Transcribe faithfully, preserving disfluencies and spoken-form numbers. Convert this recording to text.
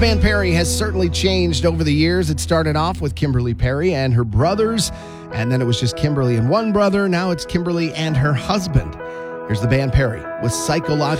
band Perry has certainly changed over the years. It started off with Kimberly Perry and her brothers, and then it was just Kimberly and one brother. Now it's Kimberly and her husband. Here's the band Perry with Psychological.